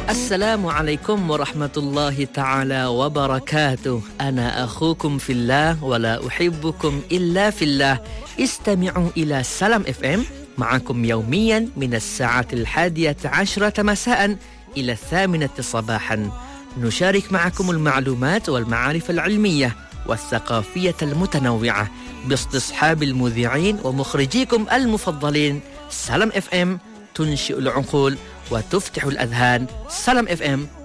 Assalamualaikum warahmatullahi ta'ala wabarakatuh. Ana akhukum fillah wa la uhibbukum illa fillah. Istami'u ila Salam FM ma'akum yawmiyan min as-sa'ati al-11 مساء إلى 8 صباحا. نشارك معكم المعلومات والمعارف العلمية والثقافية المتنوعة باستصحاب المذيعين ومخرجيكم المفضلين. سلام FM تنشئ العقول وتفتح الأذهان. سلام FM